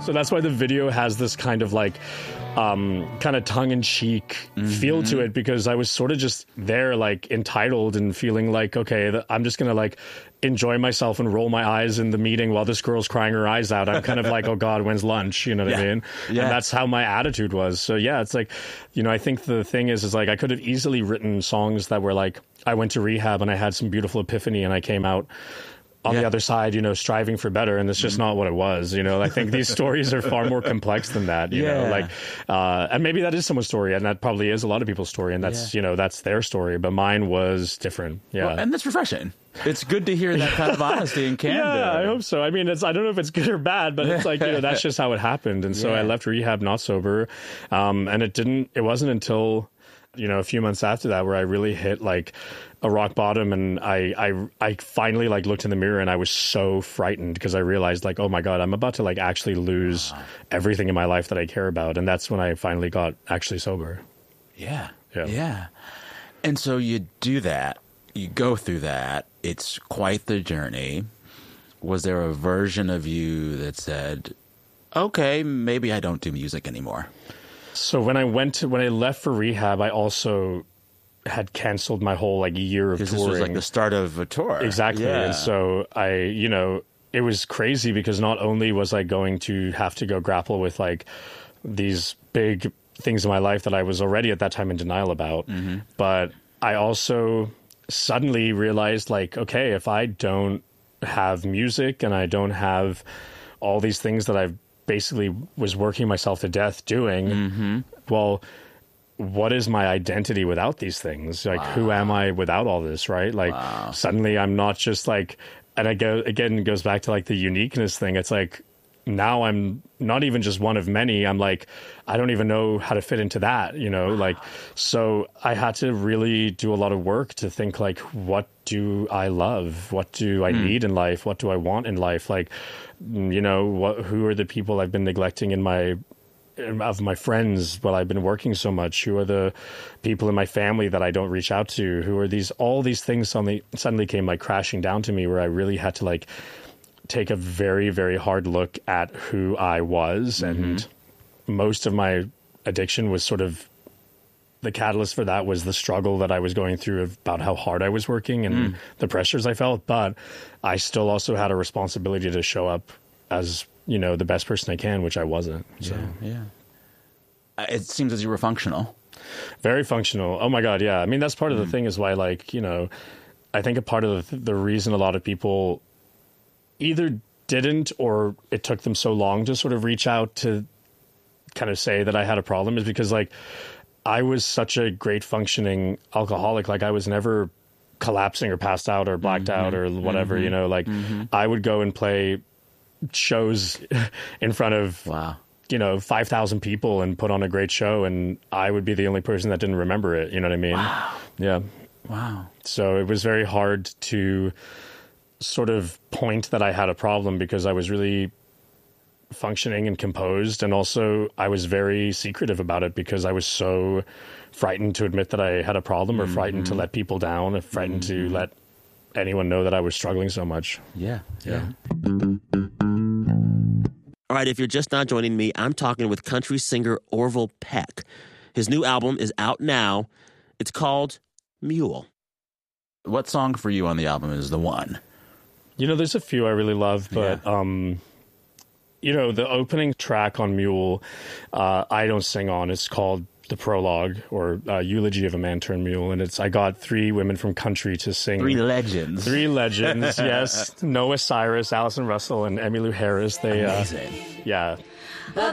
So that's why the video has this kind of like kind of tongue-in-cheek feel to it, because I was sort of just there like entitled and feeling like, okay, I'm just gonna like enjoy myself and roll my eyes in the meeting while this girl's crying her eyes out. I'm kind of like, oh God, when's lunch? You know what I mean? Yeah. And that's how my attitude was. So yeah, it's like, you know, I think the thing is like I could have easily written songs that were like, I went to rehab and I had some beautiful epiphany and I came out on the other side, you know, striving for better. And it's just not what it was, you know. I think these stories are far more complex than that, you know, like, and maybe that is someone's story, and that probably is a lot of people's story, and that's, you know, that's their story, but mine was different. Yeah. Well, and that's refreshing. It's good to hear that kind of honesty and candor. Yeah, I hope so. I mean, I don't know if it's good or bad, but it's like, you know, that's just how it happened. And so I left rehab not sober. And it wasn't until, you know, a few months after that where I really hit like a rock bottom, and I finally like looked in the mirror and I was so frightened because I realized like, oh my God, I'm about to like actually lose everything in my life that I care about. And that's when I finally got actually sober. Yeah. And so you do that, you go through that. It's quite the journey. Was there a version of you that said, okay, maybe I don't do music anymore? So when I left for rehab, I also had canceled my whole like year of touring. This was like the start of a tour. Exactly. Yeah. And so you know, it was crazy because not only was I going to have to go grapple with like these big things in my life that I was already at that time in denial about, but I also suddenly realized like, okay, if I don't have music and I don't have all these things that I've basically was working myself to death doing, well, what is my identity without these things? Like, who am I without all this, right? Like, suddenly I'm not just like, and it goes back to like the uniqueness thing. It's like, now I'm not even just one of many. I'm like, I don't even know how to fit into that, you know, like, so I had to really do a lot of work to think like, what do I love? What do I need in life? What do I want in life? Like, you know, who are the people I've been neglecting of my friends while I've been working so much? Who are the people in my family that I don't reach out to? Who are all these things suddenly came like crashing down to me, where I really had to like take a very, very hard look at who I was. And most of my addiction was sort of, the catalyst for that was the struggle that I was going through about how hard I was working and the pressures I felt. But I still also had a responsibility to show up as, you know, the best person I can, which I wasn't. So. Yeah. It seems as you were functional. Very functional. Oh my God. Yeah. I mean, that's part of the thing is why, like, you know, I think a part of the reason a lot of people either didn't, or it took them so long to sort of reach out to kind of say that I had a problem, is because like I was such a great functioning alcoholic. Like I was never collapsing or passed out or blacked out or whatever, you know, like I would go and play shows in front of, you know, 5,000 people and put on a great show, and I would be the only person that didn't remember it. You know what I mean? Wow. Yeah. Wow. So it was very hard to sort of point that I had a problem, because I was really functioning and composed, and also I was very secretive about it because I was so frightened to admit that I had a problem, or frightened to let people down, or frightened to let anyone know that I was struggling so much. Yeah. All right, if you're just not joining me, I'm talking with country singer Orville Peck. His new album is out now. It's called Mule. What song for you on the album is the one? You know, there's a few I really love, but, you know, the opening track on Mule, I don't sing on. It's called The Prologue, or Eulogy of a Man Turned Mule. And I got 3 women from country to sing. 3 legends. 3 legends, yes. Noah Cyrus, Allison Russell, and Emmylou Harris. They, amazing. Yeah. The